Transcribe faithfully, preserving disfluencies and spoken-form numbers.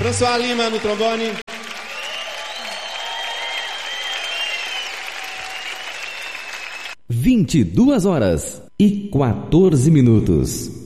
François Lima no trombone. vinte e duas horas e quatorze minutos.